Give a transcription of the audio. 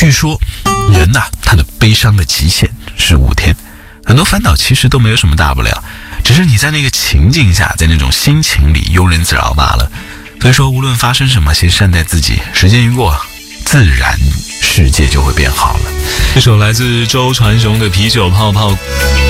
据说人呐，他的悲伤的极限是5天，很多烦恼其实都没有什么大不了，只是你在那个情境下，在那种心情里庸人自扰罢了。所以说无论发生什么，先善待自己，时间一过，自然世界就会变好了。 这首来自周传雄的啤酒泡泡。